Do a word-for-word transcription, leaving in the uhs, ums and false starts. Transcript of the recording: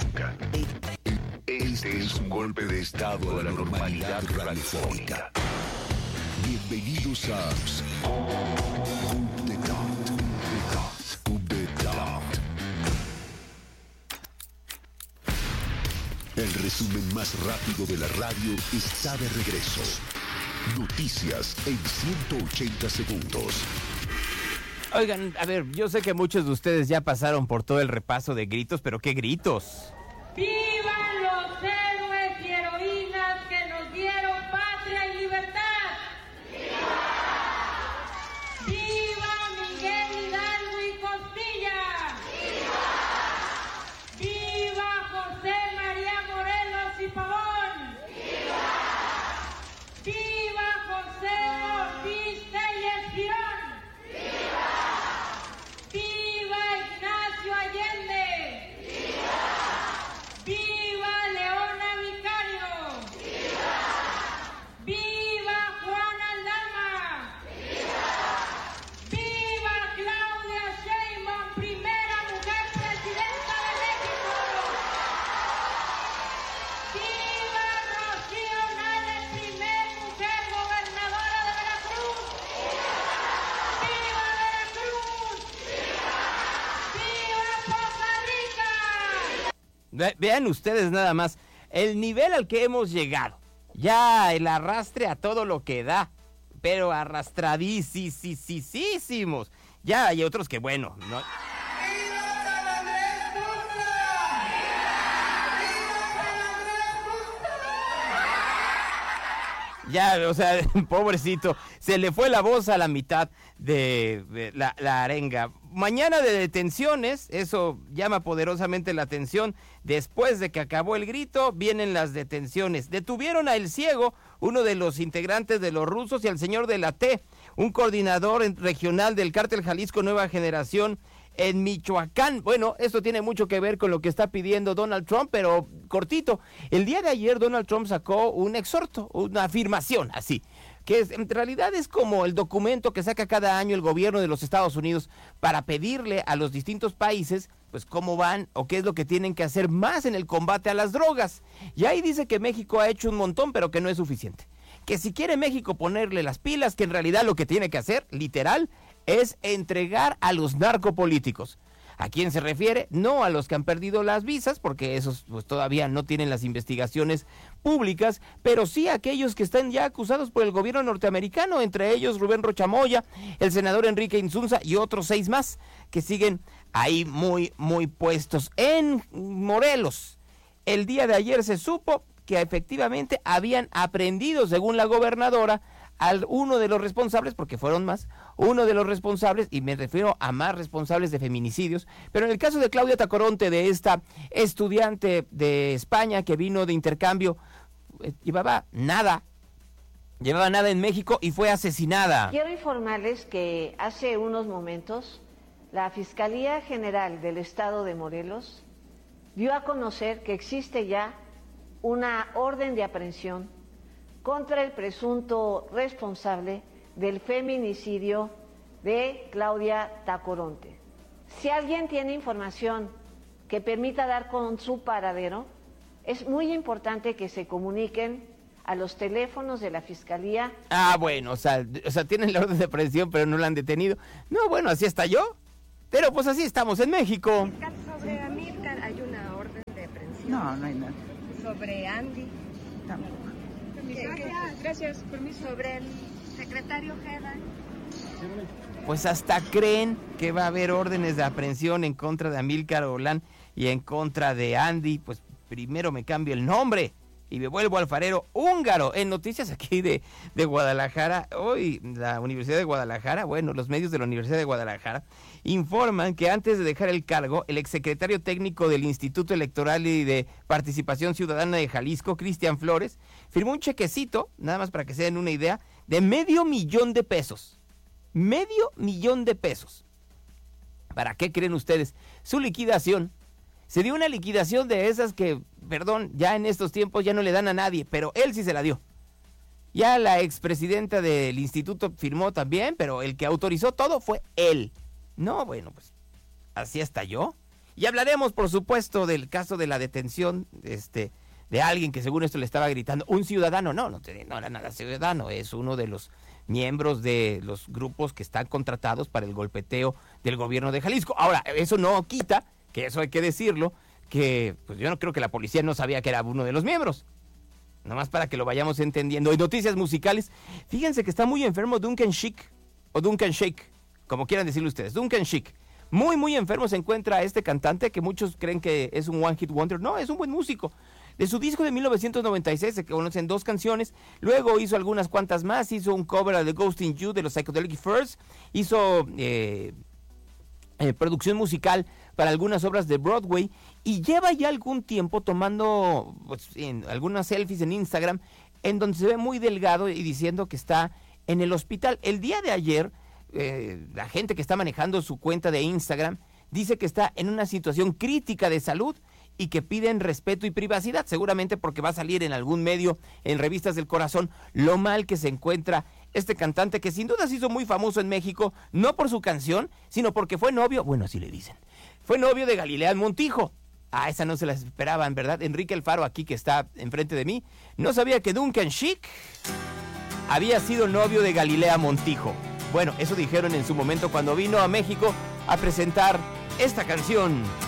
Este es un golpe de estado a la normalidad radiofónica. Bienvenidos a Coup de Dot. Coup de Dot. El resumen más rápido de la radio está de regreso. Noticias en ciento ochenta segundos. Oigan, a ver, yo sé que muchos de ustedes ya pasaron por todo el repaso de gritos, pero ¿qué gritos? ¡Vivan los héroes y heroínas que nos dieron patria y libertad! ¡Viva! ¡Viva Miguel Hidalgo y Costilla! ¡Viva! ¡Viva José María Morelos y Pavón! ¡Viva! ¡Viva José Ortiz Telles Girón! ¡Viva! ¡Viva Ignacio Allende! ¡Viva! ¡Viva Leona Vicario! ¡Viva! ¡Viva Juan Aldama! ¡Viva! ¡Viva Claudia Sheinbaum, primera mujer presidenta de México! ¡Viva Rocío Nale, primer mujer gobernadora de Veracruz! ¡Viva Veracruz! ¡Viva Costa Rica! Ve- vean ustedes nada más el nivel al que hemos llegado. Ya el arrastre a todo lo que da, pero arrastradísimos. Ya hay otros que, bueno, no. Ya, o sea, pobrecito, se le fue la voz a la mitad de, de la, la arenga. Mañana de detenciones, eso llama poderosamente la atención. Después de que acabó el grito, vienen las detenciones. Detuvieron a El Ciego, uno de los integrantes de los rusos, y al señor de la T, un coordinador regional del Cártel Jalisco Nueva Generación en Michoacán. Bueno, esto tiene mucho que ver con lo que está pidiendo Donald Trump, pero cortito. El día de ayer Donald Trump sacó un exhorto, una afirmación así, que es, en realidad es como el documento que saca cada año el gobierno de los Estados Unidos para pedirle a los distintos países pues cómo van o qué es lo que tienen que hacer más en el combate a las drogas. Y ahí dice que México ha hecho un montón, pero que no es suficiente. Que si quiere México ponerle las pilas, que en realidad lo que tiene que hacer, literal, es entregar a los narcopolíticos. ¿A quién se refiere? No a los que han perdido las visas, porque esos pues todavía no tienen las investigaciones públicas, pero sí a aquellos que están ya acusados por el gobierno norteamericano, entre ellos Rubén Rocha Moya, el senador Enrique Insunza y otros seis más que siguen ahí muy, muy puestos. En Morelos, el día de ayer se supo que efectivamente habían aprendido, según la gobernadora, al uno de los responsables, porque fueron más, uno de los responsables, y me refiero a más responsables de feminicidios, pero en el caso de Claudia Tacoronte, de esta estudiante de España que vino de intercambio, eh, llevaba nada, llevaba nada en México y fue asesinada. Quiero informarles que hace unos momentos la Fiscalía General del Estado de Morelos dio a conocer que existe ya una orden de aprehensión contra el presunto responsable del feminicidio de Claudia Tacoronte. Si alguien tiene información que permita dar con su paradero, es muy importante que se comuniquen a los teléfonos de la Fiscalía. Ah, bueno, o sea, o sea, tienen la orden de aprehensión, pero no la han detenido. No, bueno, así está yo. Pero pues así estamos en México. Fiscal, sobre Amílcar hay una orden de aprehensión. No, no hay nada. Sobre Andy. Tampoco. Gracias, gracias, permiso. Sobre el secretario Ojeda. Pues hasta creen que va a haber órdenes de aprehensión en contra de Amílcar Olán y en contra de Andy. Pues primero me cambio el nombre y me vuelvo alfarero húngaro. En noticias aquí de, de Guadalajara, hoy la Universidad de Guadalajara, bueno, los medios de la Universidad de Guadalajara informan que antes de dejar el cargo, el exsecretario técnico del Instituto Electoral y de Participación Ciudadana de Jalisco, Cristian Flores, firmó un chequecito, nada más para que se den una idea, de medio millón de pesos. Medio millón de pesos. ¿Para qué creen ustedes? Su liquidación. Se dio una liquidación de esas que, perdón, ya en estos tiempos ya no le dan a nadie, pero él sí se la dio. Ya la expresidenta del instituto firmó también, pero el que autorizó todo fue él. No, bueno, pues así hasta yo. Y hablaremos, por supuesto, del caso de la detención este, de alguien que según esto le estaba gritando, un ciudadano, no, no, no era nada ciudadano, es uno de los miembros de los grupos que están contratados para el golpeteo del gobierno de Jalisco. Ahora, eso no quita, que eso hay que decirlo, que pues yo no creo que la policía no sabía que era uno de los miembros. Nomás para que lo vayamos entendiendo. Y noticias musicales, fíjense que está muy enfermo Duncan Sheik, o Duncan Sheik, como quieran decirlo ustedes, Duncan Sheik. Muy, muy enfermo se encuentra este cantante que muchos creen que es un one hit wonder. No, es un buen músico. De su disco de mil novecientos noventa y seis se conocen dos canciones, luego hizo algunas cuantas más, hizo un cover de Ghost in You de los Psychedelic Furs, hizo eh, eh, producción musical para algunas obras de Broadway y lleva ya algún tiempo tomando pues, en algunas selfies en Instagram en donde se ve muy delgado y diciendo que está en el hospital. El día de ayer, eh, la gente que está manejando su cuenta de Instagram dice que está en una situación crítica de salud y que piden respeto y privacidad, seguramente porque va a salir en algún medio, en revistas del corazón, lo mal que se encuentra este cantante que sin duda se hizo muy famoso en México, no por su canción, sino porque fue novio, bueno, así le dicen, fue novio de Galilea Montijo. Ah, esa no se la esperaban, ¿verdad? Enrique Alfaro, aquí que está enfrente de mí, no sabía que Duncan Sheik había sido novio de Galilea Montijo. Bueno, eso dijeron en su momento cuando vino a México a presentar esta canción